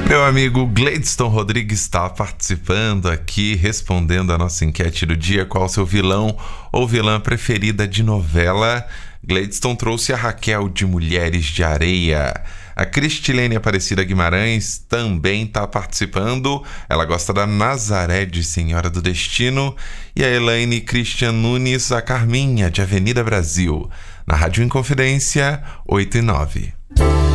Meu amigo Gleidson Rodrigues está participando aqui, respondendo a nossa enquete do dia: qual o seu vilão ou vilã preferida de novela? Gleidson trouxe a Raquel de Mulheres de Areia. A Cristilene Aparecida Guimarães também está participando. Ela gosta da Nazaré de Senhora do Destino. E a Elaine Christian Nunes, a Carminha de Avenida Brasil. Na Rádio Inconfidência, 8 e 9.